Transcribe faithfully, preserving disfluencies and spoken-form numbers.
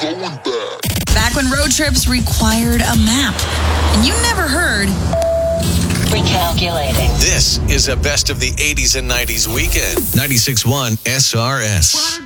Back when road trips required a map, and you never heard... Recalculating. This is a best of the eighties and nineties weekend. ninety-six point one S R S.